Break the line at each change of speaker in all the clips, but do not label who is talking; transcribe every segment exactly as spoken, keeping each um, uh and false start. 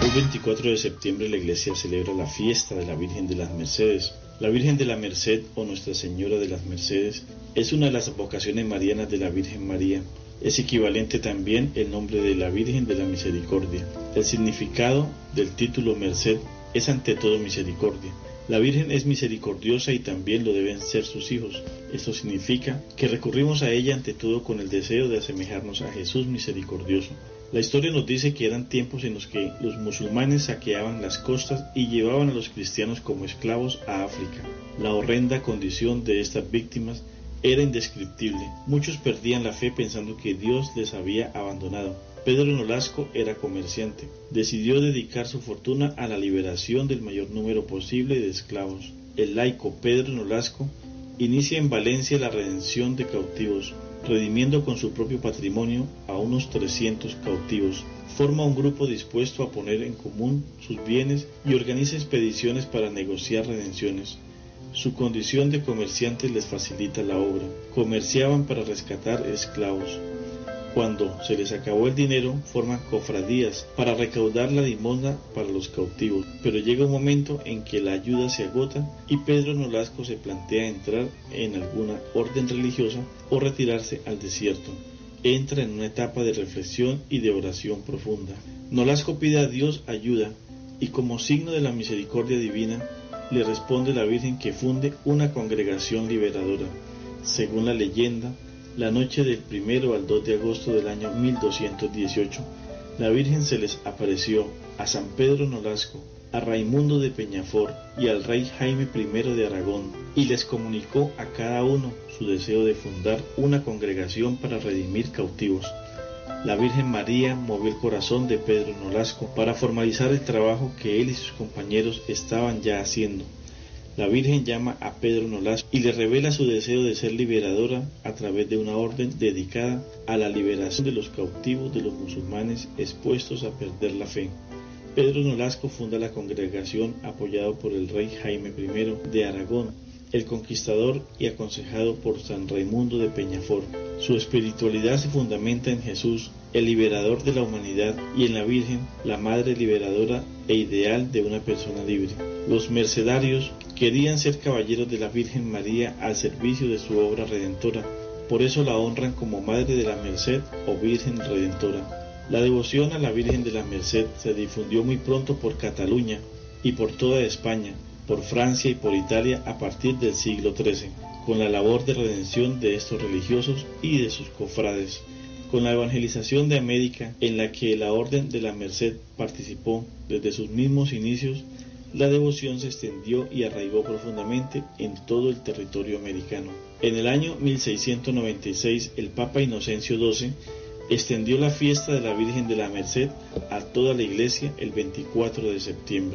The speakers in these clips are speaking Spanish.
Hoy veinticuatro de septiembre la Iglesia celebra la fiesta de la Virgen de las Mercedes. La Virgen de la Merced o Nuestra Señora de las Mercedes es una de las vocaciones marianas de la Virgen María. Es equivalente también el nombre de la Virgen de la Misericordia. El significado del título Merced es ante todo misericordia. La Virgen es misericordiosa y también lo deben ser sus hijos. Esto significa que recurrimos a ella ante todo con el deseo de asemejarnos a Jesús misericordioso. La historia nos dice que eran tiempos en los que los musulmanes saqueaban las costas y llevaban a los cristianos como esclavos a África. La horrenda condición de estas víctimas era indescriptible. Muchos perdían la fe pensando que Dios les había abandonado. Pedro Nolasco era comerciante. Decidió dedicar su fortuna a la liberación del mayor número posible de esclavos. El laico Pedro Nolasco inicia en Valencia la redención de cautivos, redimiendo con su propio patrimonio a unos trescientos cautivos. Forma un grupo dispuesto a poner en común sus bienes y organiza expediciones para negociar redenciones. Su condición de comerciantes les facilita la obra. Comerciaban para rescatar esclavos. Cuando se les acabó el dinero, forman cofradías para recaudar la limosna para los cautivos. Pero llega un momento en que la ayuda se agota y Pedro Nolasco se plantea entrar en alguna orden religiosa o retirarse al desierto. Entra en una etapa de reflexión y de oración profunda. Nolasco pide a Dios ayuda y como signo de la misericordia divina le responde la Virgen que funde una congregación liberadora. Según la leyenda, la noche del primero al dos de agosto del año mil doscientos dieciocho, la Virgen se les apareció a San Pedro Nolasco, a Raimundo de Peñafort y al rey Jaime primero de Aragón, y les comunicó a cada uno su deseo de fundar una congregación para redimir cautivos. La Virgen María movió el corazón de Pedro Nolasco para formalizar el trabajo que él y sus compañeros estaban ya haciendo. La Virgen llama a Pedro Nolasco y le revela su deseo de ser liberadora a través de una orden dedicada a la liberación de los cautivos de los musulmanes expuestos a perder la fe. Pedro Nolasco funda la congregación apoyado por el rey Jaime primero de Aragón, el conquistador, y aconsejado por San Raimundo de Peñafort. Su espiritualidad se fundamenta en Jesús, el liberador de la humanidad, y en la Virgen, la madre liberadora e ideal de una persona libre. Los mercedarios querían ser caballeros de la Virgen María al servicio de su obra redentora, por eso la honran como Madre de la Merced o Virgen Redentora. La devoción a la Virgen de la Merced se difundió muy pronto por Cataluña y por toda España, por Francia y por Italia a partir del siglo trece, con la labor de redención de estos religiosos y de sus cofrades. Con la evangelización de América, en la que la Orden de la Merced participó desde sus mismos inicios, la devoción se extendió y arraigó profundamente en todo el territorio americano. En el año mil seiscientos noventa y seis, el Papa Inocencio doce extendió la fiesta de la Virgen de la Merced a toda la Iglesia el veinticuatro de septiembre.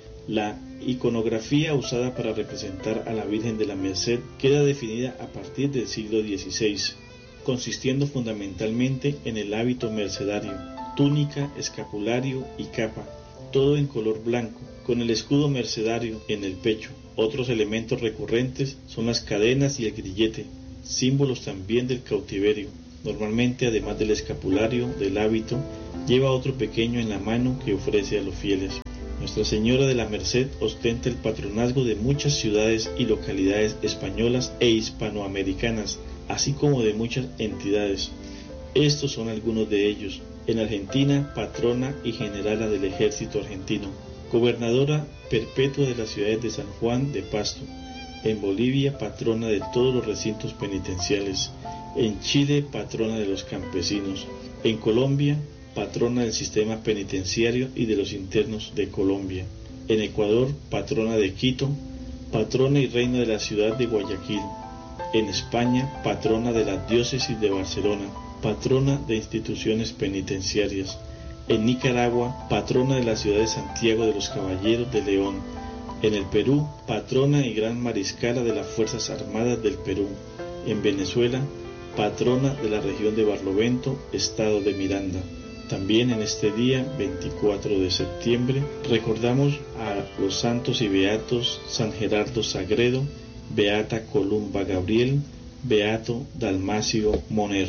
La iconografía usada para representar a la Virgen de la Merced queda definida a partir del siglo dieciséis, consistiendo fundamentalmente en el hábito mercedario, túnica, escapulario y capa, todo en color blanco, con el escudo mercedario en el pecho. Otros elementos recurrentes son las cadenas y el grillete, símbolos también del cautiverio. Normalmente, además del escapulario, del hábito, lleva otro pequeño en la mano que ofrece a los fieles. Nuestra Señora de la Merced ostenta el patronazgo de muchas ciudades y localidades españolas e hispanoamericanas, así como de muchas entidades. Estos son algunos de ellos. En Argentina, patrona y generala del ejército argentino, gobernadora perpetua de las ciudades de San Juan de Pasto. En Bolivia, patrona de todos los recintos penitenciales. En Chile, patrona de los campesinos. En Colombia, patrona del sistema penitenciario y de los internos de Colombia. En Ecuador, patrona de Quito, patrona y reina de la ciudad de Guayaquil. En España, patrona de la diócesis de Barcelona, patrona de instituciones penitenciarias. En Nicaragua, patrona de la ciudad de Santiago de los Caballeros de León. En el Perú, patrona y gran mariscala de las Fuerzas Armadas del Perú. En Venezuela, patrona de la región de Barlovento, estado de Miranda. También en este día, veinticuatro de septiembre, recordamos a los santos y beatos San Gerardo Sagredo, Beata Columba Gabriel, Beato Dalmacio Moner.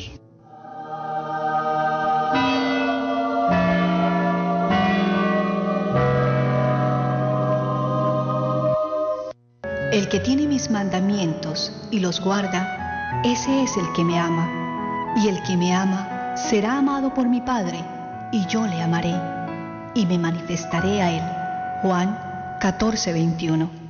El que tiene mis mandamientos y los guarda, ese es el que me ama. Y el que me ama será amado por mi Padre, y yo le amaré, y me manifestaré a él. Juan catorce, veintiuno.